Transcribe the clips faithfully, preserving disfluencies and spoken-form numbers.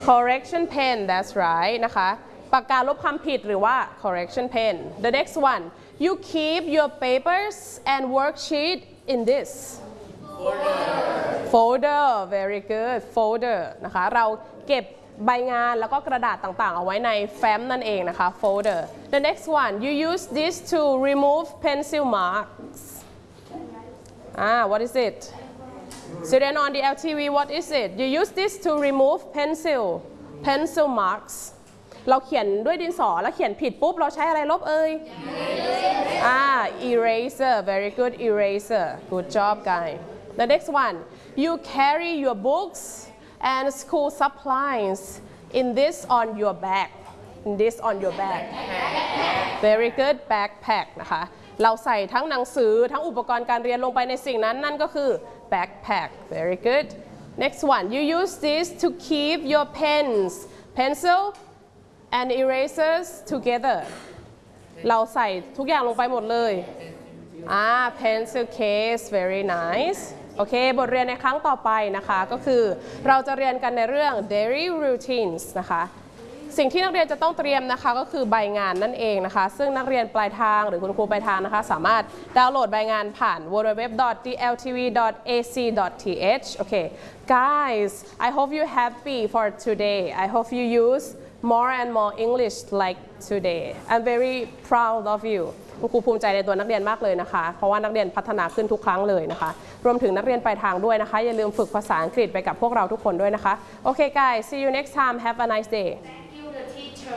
correction pen that's right นะคะปากกาลบคำผิดหรือว่า correction pen the next one you keep your papers and worksheet in this folder folder very good folder นะคะเราเก็บใบงานแล้วก็กระดาษต่างๆเอาไว้ในแฟ้มนั่นเองนะคะ folder the next one you use this to remove pencil marks ah what is it student on the แอล ที วี what is it you use this to remove pencil pencil marks เราเขียนด้วยดินสอแล้วเขียนผิดปุ๊บเราใช้อะไรลบเอ่ยอ่า eraser very good eraser good job guys the next one you carry your books and school supplies in this on your bag in this on your bag very good backpack นะคะเราใส่ทั้งหนังสือทั้งอุปกรณ์การเรียนลงไปในสิ่งนั้นนั่นก็คือ backpack very good next one you use this to keep your pens pencil and erasers together เราใส่ทุกอย่างลงไปหมดเลยอ่า pencil case very niceโอเคบทเรียนในครั้งต่อไปนะคะก็คือเราจะเรียนกันในเรื่อง daily routines นะคะสิ่งที่นักเรียนจะต้องเตรียมนะคะก็คือใบงานนั่นเองนะคะซึ่งนักเรียนปลายทางหรือคุณครูปลายทางนะคะสามารถดาวน์โหลดใบงานผ่าน ดับเบิลยู ดับเบิลยู ดับเบิลยู ดอท ดี แอล ที วี ดอท เอ ซี ดอท ที เอช โอเค guys I hope you happy for today I hope you use more and more English like today I'm very proud of you คุณครูภูมิใจในตัวนักเรียนมากเลยนะคะเพราะว่านักเรียนพัฒนาขึ้นทุกครั้งเลยนะคะรวมถึงนักเรียนปลายทางด้วยนะคะอย่าลืมฝึกภาษาอังกฤษไปกับพวกเราทุกคนด้วยนะคะโอเค guys see you next time have a nice day Thank you the teacher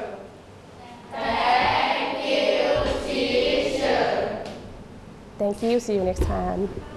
Thank you see you next time